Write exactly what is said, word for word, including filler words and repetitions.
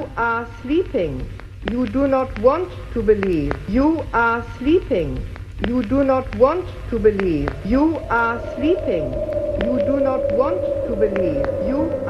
You are sleeping. You do not want to believe. You are sleeping. You do not want to believe. You are sleeping. You do not want to believe. You